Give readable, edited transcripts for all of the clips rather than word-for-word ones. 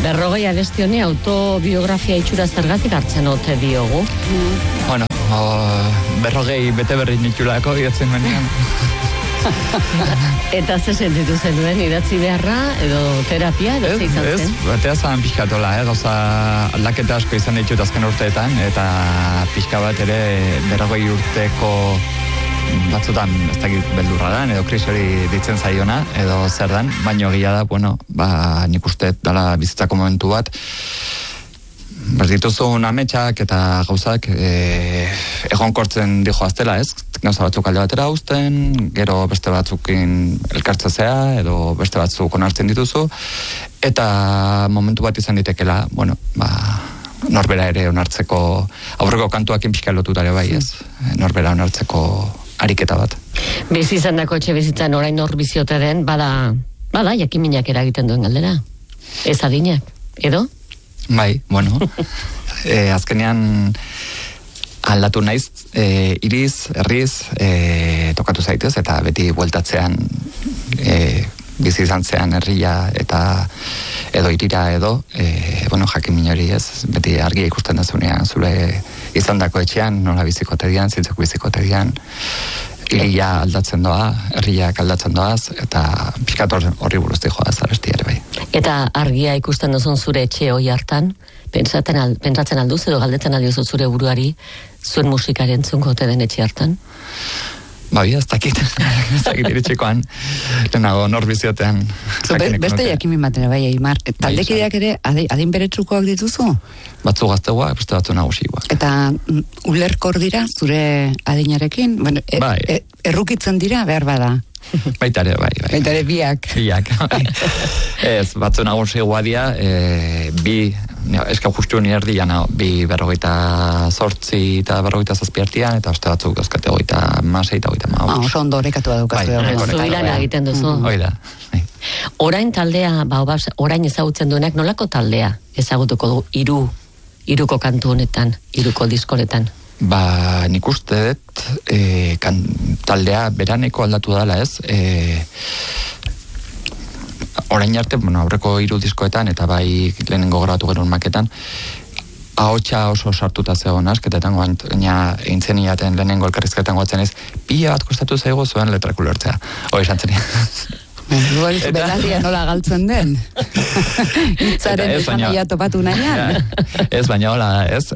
berrogei abesti honi autobiografia itxura zergatik hartzen ote diogu? Bueno, berrogei bete berri nitulako idatzen manean. Eta ze sentitu zenuen idatzi beharra edo terapia edo ze izan zen? Ez, batea zan pixkatola, gauza aldaketa asko izan ditut azken urteetan, eta pixka bat ere berrogei urteko batzutan ez dakit beldurra dan, edo kris hori ditzen zaiona, edo zer dan, baino gila da, bueno, nik uste dala bizitzako momentu bat, berdituzun ametsak eta gauzak egonkortzen dijo aztela, ez? Gauza batzuk alde batera uzten, gero beste batzukin elkartzea edo beste batzuk onartzen dituzu, eta momentu bat izan ditekela, bueno, norbera ere onartzeko, aurreko kantuakin pixka lotutare bai, ez? Norbera onartzeko ariketa bat. Bizi izan dako etxe bizitzan orain hor biziote den, bada jakiminak eragiten duen galdera. Ez adinak, edo? Bai, bueno, azkenean aldatu naiz, iriz, herriz, tokatu zaitez, eta beti bueltatzean bizi izan zean herria eta edo irira edo, bueno, jakimin hori ez, beti argia ikusten da zunean, zure izandako etxean, nola bizikote dian, zintzeko bizikote dian, iria aldatzen doa, herriak aldatzen doaz, eta pixkat horri buruzti joaz abesti ere bai. Eta argia ikusten duzun zure etxe hoi hartan, pentsatzen alduz edo galdetzen aldiozu zure buruari, zuen musikaren zunkote den etxe hartan? Bai, ez dakit iritxikoan, lehenago norbiziotean. Beste jakimin batera bai, Aimar, taldekideak ere adin beretsukoak dituzu? Batzu gazteguak, beste batzu nagusikoak. Eta ulerkor dira zure adinarekin? Bueno, errukitzen dira behar bada? Baitare, bai. Baitare biak. Biak, bai. Ez, batzu nagusikoa dira, eska justu nierdian, bi 48 eta 47 artean, eta beste batzuk dozkate 56 eta 58. Oso ondo horrekatu badukaztu. Zuilan egiten duzu. Hoi da. Orain taldea, orain ezagutzen duenak, nolako taldea ezagutuko du hiruko kantu honetan, hiruko diskoretan? Nik uste dut taldea beraneko aldatu dela, ez? Orain arte, aurreko 3 diskoetan, eta bai lehenengo grabatu genuen maketan, ahotsa oso sartuta zegoen asketetan, baina eintzen iaten lehenengo elkarrizketan goatzen ez, pila bat kostatu zaigu zuen letrak ulertzea. Hoi esan zen. Belarria nola galtzen den. Itzaren esanaya topatu nahian. Ez, baina hola, ez.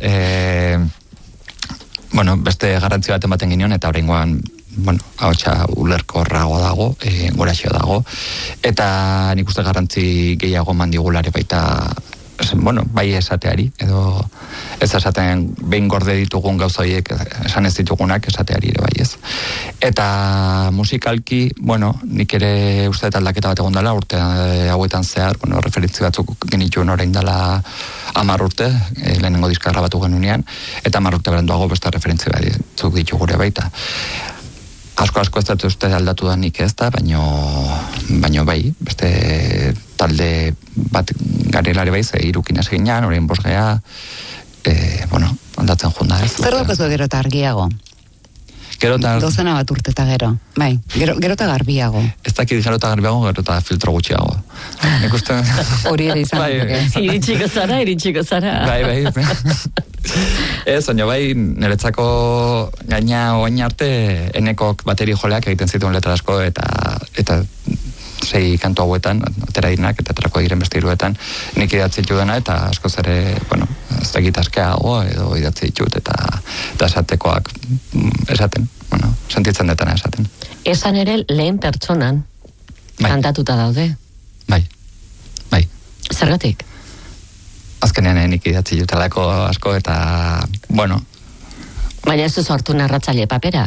Bueno, beste garrantzia bat ematen ginen, eta oraingoan, bueno, ahotsa ulerkorrago dago, goraxio dago, eta nik uste garrantzi gehiago mandigulare baita, bueno, bai esateari, edo ez esaten behin gorde ditugun gauza horiek esan ez ditugunak esateari ere bai ez. Eta musikalki, bueno, nik ere uste aldaketa bat egon dela, urte hauetan zehar, bueno, referentzi batzuk genituen orain dela 10 urte, lehenengo diska grabatu genunean, eta 10 urte beranduago beste referentzi batzuk ditugure baita. Asko ez dut uste aldatu da nik ez da, baino bai, beste talde bat garelare bai, irukin eseginan, orain 5 gea, bueno, aldatzen junda ez. Zer daukazu gero eta argiago? Dozena bat urte eta gero, bai, gero eta garbiago. Ez dakit gero eta garbiago, gero eta filtro gutxiago. Nik uste... Hori ere izan. Iritsiko zara. Bai. Ez, baina bai, niretzako gaina oain arte enekok bateri joleak egiten zituen letra asko eta 6 kantu hauetan, atera dinak eta aterako diren beste 3etan nik idatzi dena eta askoz ere, bueno, ez dakit askeago edo idatzi ditut eta esatekoak esaten, bueno, sentitzen detana esaten. Esan ere lehen pertsonan kantatuta daude. Bai. Zergatik? Azkenean nik idatzi jutelako asko eta, bueno. Baina ez duzu hartu narratzaile papera?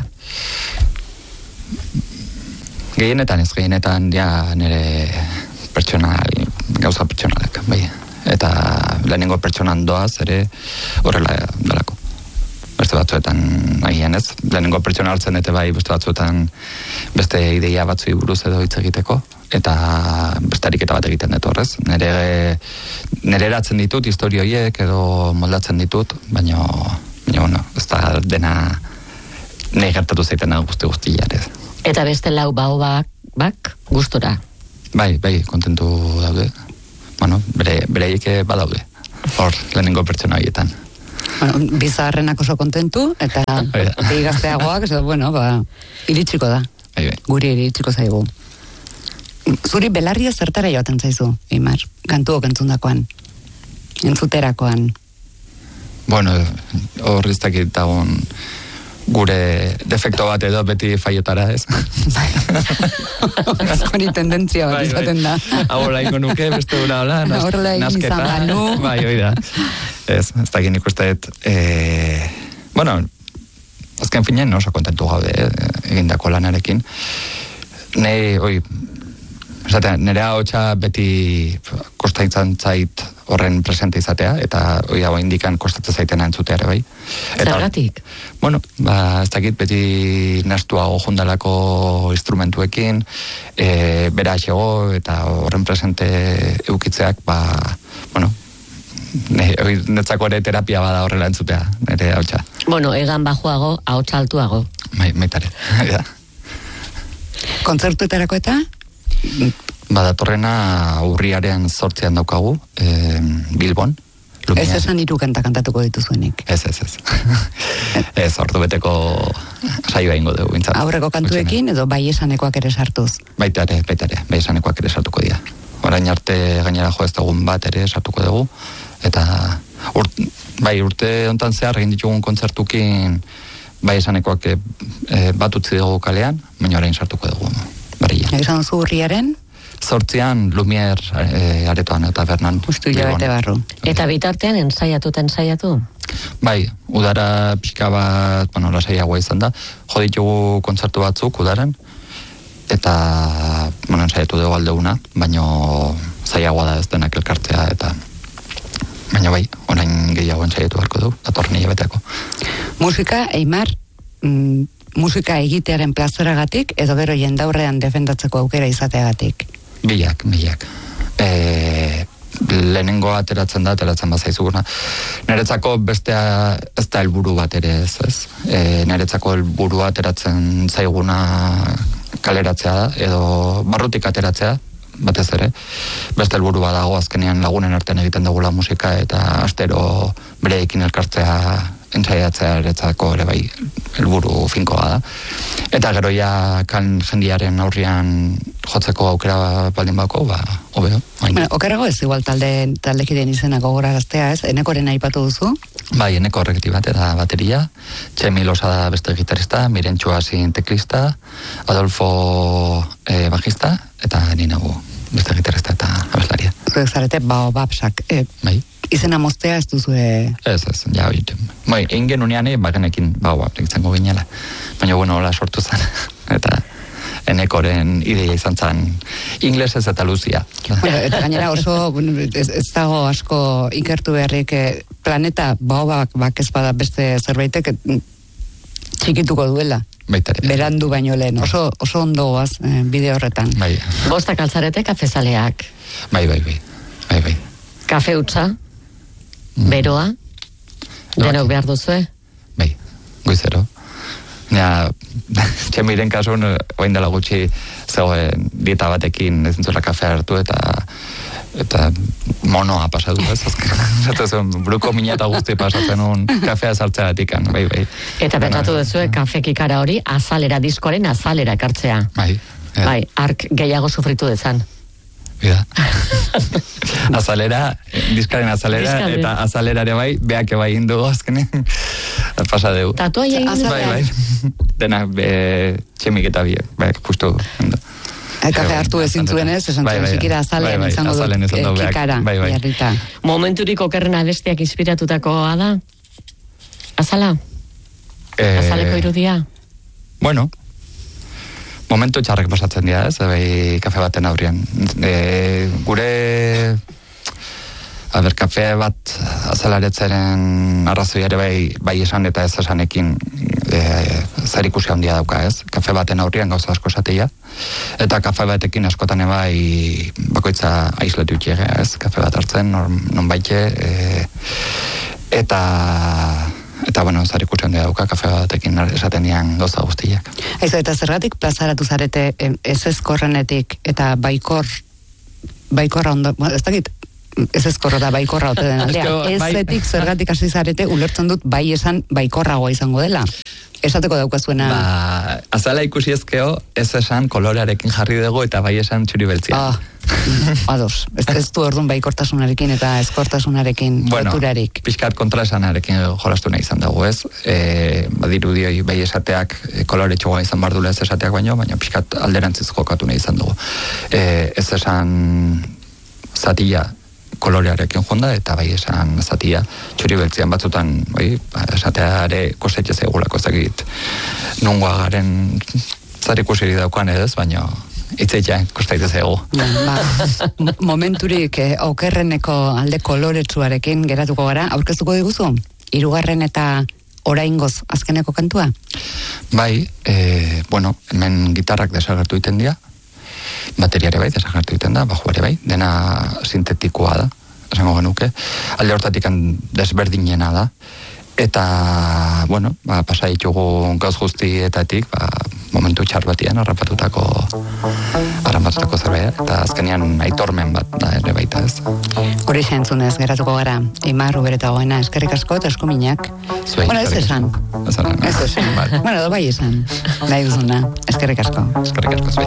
Gehienetan ja nire gauza pertsonalak, bai. Eta lehenengo pertsonan doaz ere horrela dalako. Beste batzuetan agian ez. Lehenengo pertsona hartzen dute bai beste batzuetan beste ideia batzui buruz edo hitz egiteko. Eta beste ariketa bat egiten dut horrez. Nere eratzen ditut historia horiek edo moldatzen ditut, baina bueno, ez da dena nahi gertatu zaitena guzti-guztiarez. Eta beste 4 baobak gustora? Bai, kontentu daude. bereiek badaude. Hor, lehenengo pertsona horietan. Bizarrenak oso kontentu, eta gazteagoak, iritsiko da. Guri iritsiko zaigu. Zuri belarria zertara joaten zaizu, Eimar, kantuok entzundakoan, entzuterakoan. Hor ez dakit dagoen gure defekto bat edo beti faiotara, ez? Hori tendentzia bat izaten da. Horrela ingo nuke, beste gura hola, nasketa. Oida. Ez dakit nik uste, azken finean oso kontentu gaude, egindako lanarekin. Nire ahotsa beti kostaitzan zait horren presente izatea, eta hau indikan kostatzen zaiten entzutea ere bai. Zergatik? Ez dakit beti nastuago jundalako instrumentuekin, bera atxego, eta horren presente eukitzeak, netzako ere terapia bada horrela entzutea, nire ahotsa. Egan bajoago, ahotsa altuago. Maitare. Kontzertuetarako eta? Badatorrena urriaren 8 daukagu, Bilbon. Ez esan 3 kanta kantatuko dituzuenik. Ez. Ez, ordu beteko saioa ingo dugu. Aurreko kantuekin edo bai esanekoak ere sartuz? Baitare, bai esanekoak ere sartuko dira. Orain arte gainera jo ez dugun bat ere sartuko dugu. Eta urte hontan zehar egin ditugun kontzertukin bai esanekoak bat utzi dugu kalean, baina orain sartuko dugu. Esan zu urriaren? 8 Lumier aretoan eta Bernan. Justu hilabete barru. Eta bitartean ensaiatu? Bai, udara pixka bat, lasaiagoa izan da. Jo ditugu kontzertu batzuk udaran, eta ensaiatu dugu aldeuna, baina zaiagoa da ez denak elkartzea, eta baina bai, orain gehiago ensaiatu barko dugu, datorren hilabeteako. Musika, Eimar, musika egitearen plazeragatik edo gero jendaurrean defendatzeko aukera izateagatik? Bilak. Lehenengo ateratzen bazaizuguna. Niretzako bestea ez da helburu bat ere ez. Niretzako helburua ateratzen zaiguna kaleratzea da, edo barrutik ateratzea, batez ere. Beste helburu badago azkenean lagunen artean egiten dugula musika, eta astero bereekin elkartzea ensaiatzea eretzako ere bai helburu finkoa da. Eta gero ja jendiaren aurrian jotzeko aukera baldin bako, hobeo. Okerrago ez igual taldekideen izenako gogoraraztea ez? Enekoren aipatu duzu? Bai, Eneko horrekti bat, eta bateria, Txemi Losada beste gitarista, Mirentxu Asin teklista, Adolfo bajista, eta ninago beste gitarista eta abeslaria. Zuek zarete baobabsak. Bai. Izena moztea ez duzue... Ez, ja, egin genunean bagenekin baobabak izango ginela. Baina, hola sortu zen. Eta Enekoren ideia izan zen inglesez eta luzia. Eta gainera oso, ez dago asko ikertu beharrik planeta baobabak ez bada beste zerbaitek txikituko duela. Baitare. Berandu baino lehen, oso ondo goaz bide horretan. Bai. Bostak altzarete kafezaleak. Bai. Kafe utza, beroa, denok behar duzue? Bai, goizero. Txemiren kasun, oain dela gutxi zegoen dieta batekin ezintzula kafea hartu eta monoa pasatu, ez? Zaten bruko mina eta guzti pasatzen un kafea sartzea atikan, bai. Eta pentsatu duzue kafekikara hori azalera, diskoaren azalera ekartzea. Bai, ark gehiago sufritu dezan. Bida. Azalera, diskaren azalera, eta azalera ere bai, beak bai indu azkenen, pasa dugu. Tatua egin azalera? Bai. Dena, txemik eta biek, bai, justu. Kafe hartu ezin zuen ez, esan zuen zikira azalean izango dut kikara, jarrita. Momenturik okerrena besteak inspiratutakoa da? Azala? Azaleko irudia? Bueno, momentu txarrek pasatzen dira, ez, bai, kafe baten aurrian. Gure, kafe bat azalaretzaren arrazoiare bai esan eta ez esanekin zer ikusi handia dauka, ez? Kafe baten aurrian gauza asko esatea, eta kafe batekin askotan bai bakoitza aisletu itxege, ez? Kafe bat hartzen, non baite, eta bueno, zer ikusi handia dauka kafe batekin esaten dian gauza guztiak. Eta zergatik plazaratu zarete ez ezkorrenetik eta baikorra ondo, ez dakit, ez ezkorra da baikorra ote den aldea. Ezetik zergatik hasi zarete ulertzen dut bai esan baikorragoa izango dela. Esateko daukazuena. Azala ikusi ezkeo, ez esan kolorearekin jarri dugu eta bai esan txuri beltzia. Ados. Ez du orduan baikortasunarekin eta ezkortasunarekin loturarik. Pixkat kontraesanarekin jolastu nahi izan dugu, ez? Badirudioi bai esateak kolore txoa izan bardula ez esateak baino, baina pixkat alderantziz jokatu nahi izan dugu. Ez esan zatia kolorearekin jonda, eta bai esan zatia txuri beltzian batzutan, bai, esateare kosetxe zegulako ezagit nungoa garen zarikusirik daukan ez, baina itzeitea kostaite zego. Momenturik okerreneko alde koloretsuarekin geratuko gara, aurkeztuko diguzu? 3. eta oraingoz azkeneko kantua? Bai, hemen gitarrak desagertu iten dira, bateriare bai, desagertu iten da, bajuare bai, dena sintetikoa da, esango genuke, alde hortatik desberdinena da, eta, pasa ditugu gauz guztietatik, momentu txar batian arrapatutako zerbait, eta azkenean aitormen bat da ere baita ez. Hori entzunez geratuko gara, Imar Uberetagoena, eskerrik asko eta eskuminak. Ez esan. Bai esan. Bai esan. Nahi duzuna, eskerrik asko. Eskerrik asko.